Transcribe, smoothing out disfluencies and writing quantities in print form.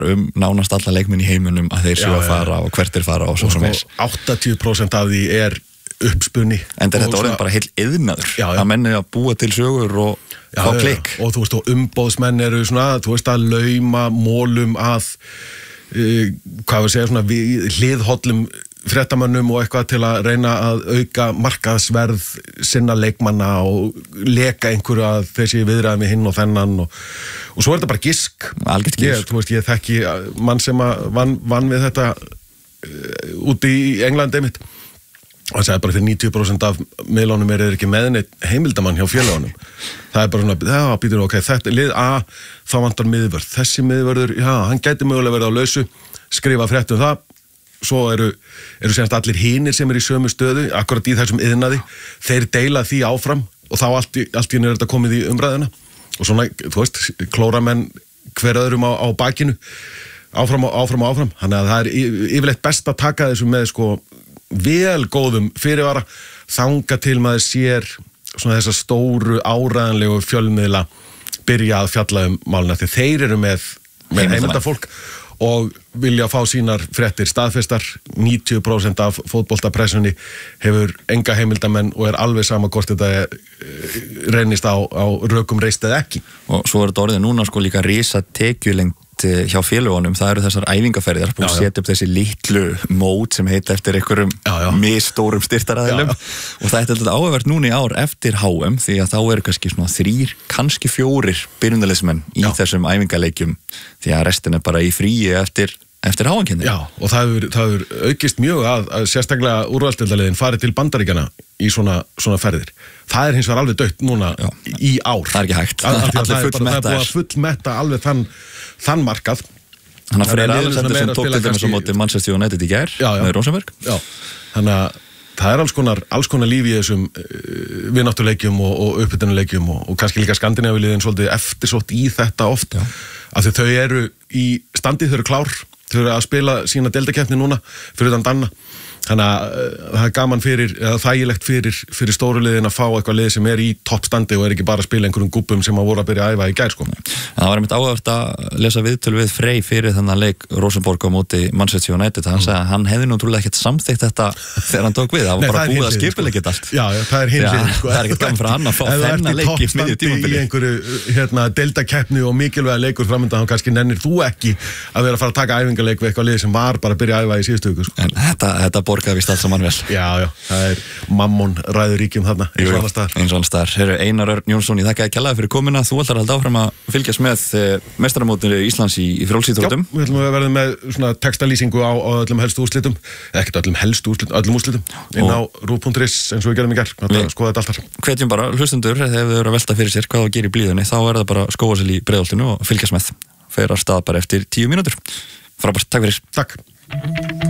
nánast alla leikmenn í heiminum að þeir séu að fara og hvert þeir fara og svo meins. 80% af því uppspunni. En þetta orðin bara heil iðnaður að menni að búa til sögur og fá klikk. Og þú veist, og umbóðsmenn eru svona, þú veist, að lauma mólum að hvað við segja, svona hliðhollum fréttamönnum og eitthvað til að reyna að auka markaðsverð sinna leikmanna og leka einhverju að þessi viðræði með hinn og þennan og svo þetta bara gisk. Algjört gisk. Þú veist, ég þekki mann sem vann við þetta úti í Englandi einmitt. Og það sagði bara fyrir 90% af miðlunum ekki með neitt heimildamann hjá félögunum. Það bara svona, býtur ok, þetta lið A, þá vantar miðvörð. Þessi miðvörður, hann gæti mögulega verið á lausu, skrifa frétt það. Svo eru semst allir hinir sem í sömu stöðu, akkurat í þessum iðnaði. Þeir deila því áfram og þá allt í einu þetta komið í umræðuna. Og svona, þú veist, klóramenn hver öðrum á bakinu. Áfram. Þannig að það yfirleitt best að taka þessu með vel góðum fyrirvara þanga til maður sér svona þessa stóru áræðanlegu fjölmiðla byrja að fjalla málina því þeir eru með heimildafólk og vilja fá sínar fréttir staðfestar. 90% af fótboltapressunni hefur enga heimildamenn og alveg sama hvort þetta reynist á rökum reist eða ekki. Og svo þetta orðið núna líka risa tekjulengt hjá félögunum, það eru þessar æfingaferðir búið að setja upp þessi litlu mót sem heita eftir einhverjum misstórum styrtaraðilum og það er áhugavert núna í ár eftir HM því að þá eru kannski svona 3, kannski 4 byrjunarliðsmenn í þessum æfingaleikjum því að restin er bara í fríi eftir HM-keppni. Já, og það hefur aukist mjög að sérstaklega úrvalsdeildarliðin farið til Bandaríkjanna í svona ferðir. Það er hins vegar alveg dautt núna í ár. Það er ekki hægt. Það er búið að fullmetta alveg þann markað. Þannig að Freyr Alexander sem tók til dæmis á móti Manchester United í gær með Rosenberg. Já, þannig að það er alls konar líf í þessum vináttuleikjum og uppbytunuleikjum og kannski líka Skandinavíuliðin svolítið eftirsótt í þetta oft. Af því þau eru í standi, þau eru klár, þau eru að spila sína deildakeppni núna fyrir utan Danna. Þannig að það er gaman þægilegt fyrir stóru liðin að fá eitthvað lið sem í toppstandi og ekki bara að spila einhverjum gúbbum sem að voru að byrja að æfa í gær Það var einmitt áhugavert að lesa viðtöl við Frey fyrir þennan leik Rosenborg á móti Manchester United. Hann sagði að hann hefði náttúrulega ekkert samþykkt þetta þegar hann tók við. Það var bara búið að skipuleggja þetta allt. Já, það er hins það er ekkert gaman fyrir hann að fá þennan leik í miðju tímabili. Í einhverju deildakeppni og mikilvæga leikur framöndan, þá kannski nennir þú ekki að vera að fara að taka æfingaleik við eitthvað lið sem var bara að byrja að æfa í síðustu viku. En þetta borgaði víst allt saman vel. Já, það mammon ræður ríkjum þarna eins og annars staðar. Einar Örn Jónsson, ég þakka þér kærlega fyrir komuna. Þú ætlar að halda áfram að fylgjast með meistaramótinu Íslands í frjálsíþróttum. Já, við ætlum að verða með svona textalýsingu á öllum helstu úrslitum, ekkert öllum helstu úrslitum, öllum úrslitum inn á rúv.is eins og við gerðum í gær. Skoða þetta alltaf. Hvetjum bara hlustendur, ef þau eru að velta fyrir sér hvað á að gera í blíðunni, þá er það bara að skóa sér í Breiðholtinu og fylgjast með. Fer af stað bara eftir 10 mínútur. Frábært, takk fyrir. Takk.